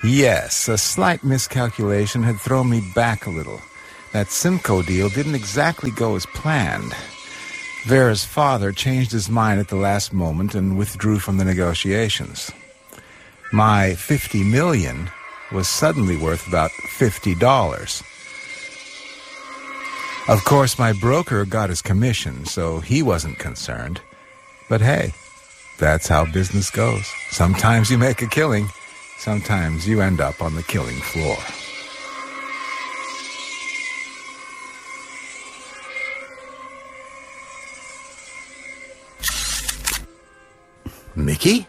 Yes, a slight miscalculation had thrown me back a little. That Simcoe deal didn't exactly go as planned. Vera's father changed his mind at the last moment and withdrew from the negotiations. My $50 million was suddenly worth about $50. Of course, my broker got his commission, so he wasn't concerned. But hey, that's how business goes. Sometimes you make a killing. Sometimes you end up on the killing floor. Mickey?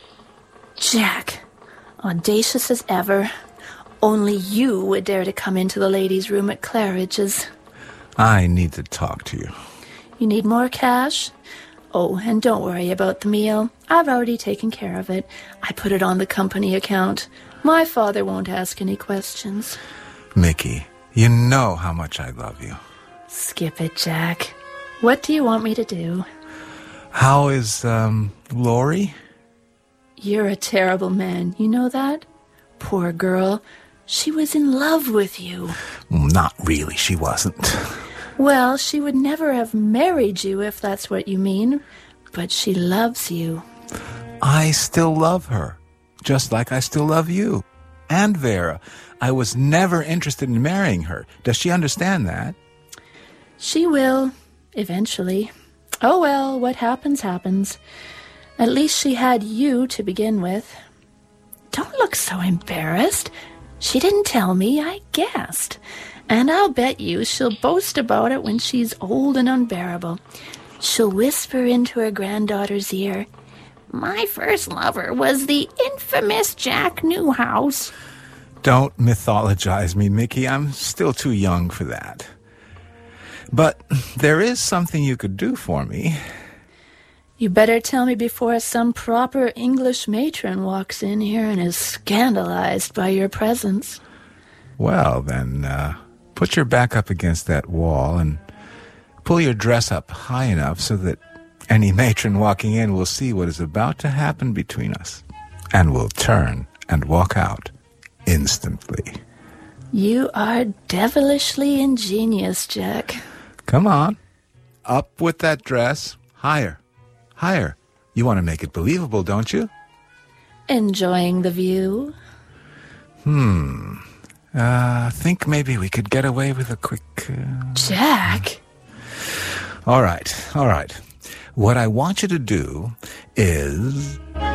Jack, audacious as ever. Only you would dare to come into the ladies' room at Claridge's. I need to talk to you. You need more cash? Oh, and don't worry about the meal. I've already taken care of it. I put it on the company account. My father won't ask any questions. Mickey, you know how much I love you. Skip it, Jack. What do you want me to do? How is, Lori? You're a terrible man, you know that? Poor girl. She was in love with you. Not really, she wasn't. Well, she would never have married you if that's what you mean. But she loves you. I still love her, just like I still love you. And Vera. I was never interested in marrying her. Does she understand that? She will, eventually. Oh well, what happens, happens. At least she had you to begin with. Don't look so embarrassed. She didn't tell me, I guessed. And I'll bet you she'll boast about it when she's old and unbearable. She'll whisper into her granddaughter's ear, "My first lover was the infamous Jack Newhouse." Don't mythologize me, Mickey. I'm still too young for that. But there is something you could do for me. You better tell me before some proper English matron walks in here and is scandalized by your presence. Well, then, put your back up against that wall and pull your dress up high enough so that any matron walking in will see what is about to happen between us and will turn and walk out instantly. You are devilishly ingenious, Jack. Come on. Up with that dress. Higher. Higher. You want to make it believable, don't you? Enjoying the view? Think maybe we could get away with a quick... Jack? All right. What I want you to do is...